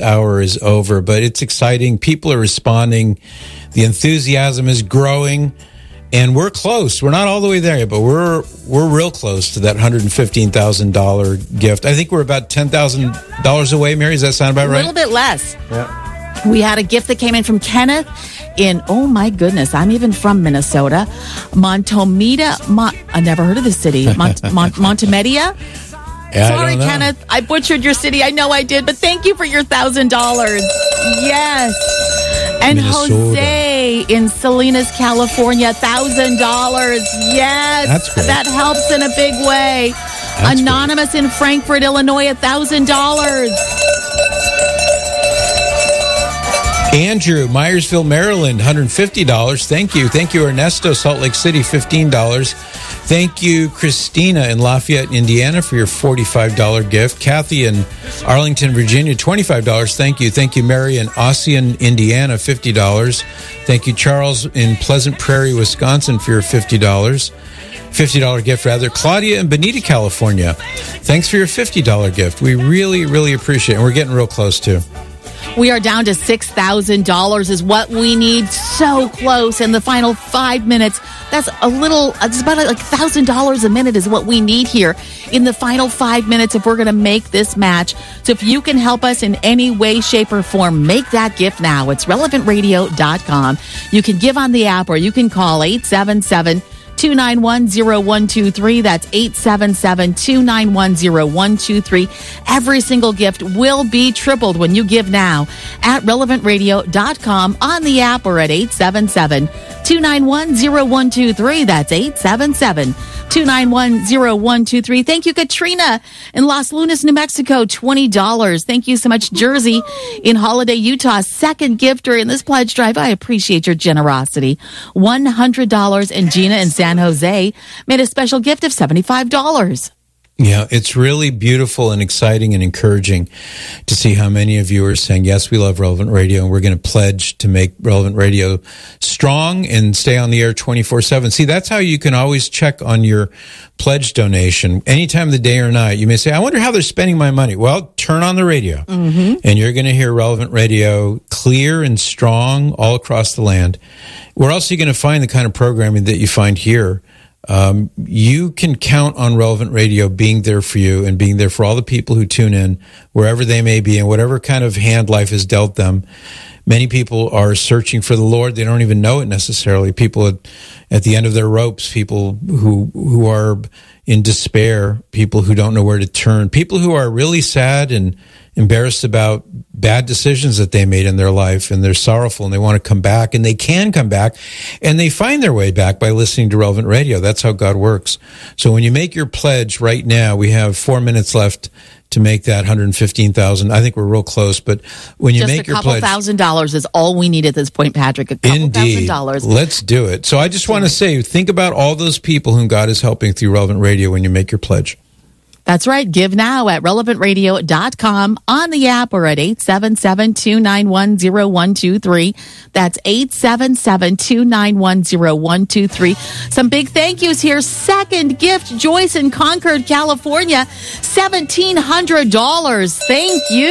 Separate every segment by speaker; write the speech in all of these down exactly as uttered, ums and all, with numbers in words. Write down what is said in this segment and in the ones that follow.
Speaker 1: hour is over, but it's exciting. People are responding. The enthusiasm is growing, and we're close. We're not all the way there yet, but we're we're real close to that one hundred fifteen thousand dollars gift. I think we're about ten thousand dollars away, Mary. Does that sound about right?
Speaker 2: A little bit less.
Speaker 1: Yeah.
Speaker 2: We had a gift that came in from Kenneth in, oh my goodness, I'm even from Minnesota. Montomeda, Mon- I never heard of this city. Mont- Mont- Montemedia?
Speaker 1: Yeah,
Speaker 2: Sorry, Kenneth. I butchered your city. I know I did, but thank you for your one thousand dollars. Yes. And
Speaker 1: Minnesota.
Speaker 2: Jose in Salinas, California, one thousand dollars. Yes.
Speaker 1: That's great.
Speaker 2: That helps in a big way.
Speaker 1: That's
Speaker 2: Anonymous great. In Frankfort, Illinois, one thousand dollars.
Speaker 1: Andrew, Myersville, Maryland, one hundred fifty dollars. Thank you. Thank you, Ernesto, Salt Lake City, fifteen dollars. Thank you, Christina in Lafayette, Indiana, for your forty-five dollars gift. Kathy in Arlington, Virginia, twenty-five dollars. Thank you. Thank you, Mary in Ossian, Indiana, fifty dollars. Thank you, Charles in Pleasant Prairie, Wisconsin, for your fifty dollars. fifty dollars gift, rather. Claudia in Bonita, California, thanks for your fifty dollars gift. We really, really appreciate it, and we're getting real close, too.
Speaker 2: We are down to six thousand dollars is what we need. So close in the final five minutes. That's a little, it's about like one thousand dollars a minute is what we need here in the final five minutes if we're going to make this match. So if you can help us in any way, shape, or form, make that gift now. It's relevant radio dot com. You can give on the app or you can call eight seven seven, two nine one, zero one two three. That's eight seven seven, two nine one, zero one two three. Every single gift will be tripled when you give now at relevant radio dot com, on the app, or at eight seven seven, two nine one, zero one two three. That's eight seven seven, two nine one, zero one two three. Thank you, Katrina in Los Lunas, New Mexico, twenty dollars. Thank you so much, Jersey in Holiday, Utah, second gifter in this pledge drive. I appreciate your generosity. one hundred dollars. And Gina in San Jose made a special gift of seventy-five dollars.
Speaker 1: Yeah, it's really beautiful and exciting and encouraging to see how many of you are saying, yes, we love Relevant Radio, and we're going to pledge to make Relevant Radio strong and stay on the air twenty-four seven. See, that's how you can always check on your pledge donation. Any time of the day or night, you may say, I wonder how they're spending my money. Well, turn on the radio, mm-hmm. and you're going to hear Relevant Radio clear and strong all across the land. Where else are you going to find the kind of programming that you find here? Um, you can count on Relevant Radio being there for you and being there for all the people who tune in, wherever they may be and whatever kind of hand life has dealt them. Many people are searching for the Lord. They don't even know it necessarily. People at, at the end of their ropes, people who who are in despair, people who don't know where to turn, people who are really sad and embarrassed about bad decisions that they made in their life, and they're sorrowful and they want to come back, and they can come back, and they find their way back by listening to Relevant Radio. That's how God works. So when you make your pledge right now, we have four minutes left to make that one hundred fifteen thousand dollars. I think we're real close, but when you
Speaker 2: Just
Speaker 1: make your
Speaker 2: pledge... Just a couple thousand dollars is all we need at this point, Patrick. A couple
Speaker 1: Indeed.
Speaker 2: thousand dollars.
Speaker 1: Let's do it. So I just want to say, think about all those people whom God is helping through Relevant Radio when you make your pledge.
Speaker 2: That's right. Give now at relevant radio dot com, on the app, or at eight seven seven, two nine one, zero one two three. That's eight seven seven, two nine one, zero one two three. Some big thank yous here. Second gift, Joyce in Concord, California, seventeen hundred dollars. Thank you.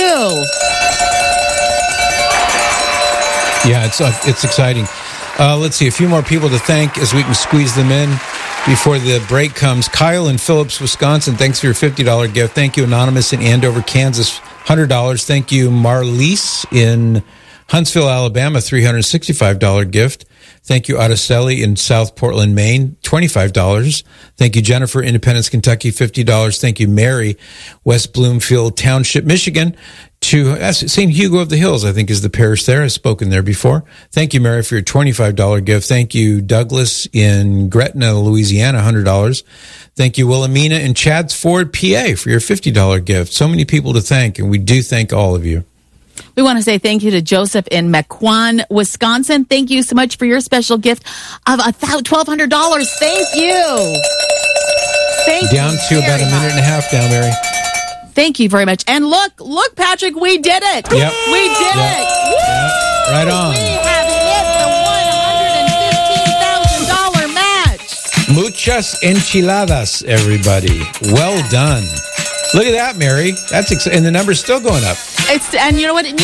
Speaker 1: Yeah, it's uh, it's exciting. Uh, let's see, a few more people to thank as we can squeeze them in before the break comes. Kyle in Phillips, Wisconsin, thanks for your fifty dollars gift. Thank you, Anonymous in Andover, Kansas, one hundred dollars. Thank you, Marlise in Huntsville, Alabama, three hundred sixty-five dollars gift. Thank you, Araceli in South Portland, Maine, twenty-five dollars. Thank you, Jennifer, Independence, Kentucky, fifty dollars. Thank you, Mary, West Bloomfield Township, Michigan, to Saint Hugo of the Hills, I think is the parish there. I've spoken there before. Thank you, Mary, for your twenty-five dollars gift. Thank you, Douglas in Gretna, Louisiana, one hundred dollars. Thank you, Wilhelmina in Chadds Ford, P A, for your fifty dollars gift. So many people to thank, and we do thank all of you.
Speaker 2: We want to say thank you to Joseph in Mequon, Wisconsin. Thank you so much for your special gift of twelve hundred dollars. Thank you. Thank
Speaker 1: Down
Speaker 2: you
Speaker 1: to about a minute and a half now, Mary.
Speaker 2: Thank you very much. And look, look, Patrick, we did it.
Speaker 1: Yep.
Speaker 2: We did
Speaker 1: Yep.
Speaker 2: it.
Speaker 1: Yep. Right on.
Speaker 2: We have hit the one hundred fifteen thousand dollars match.
Speaker 1: Muchas enchiladas, everybody. Well done. Look at that, Mary. That's ex- and the number's still going up.
Speaker 2: It's and you know what? It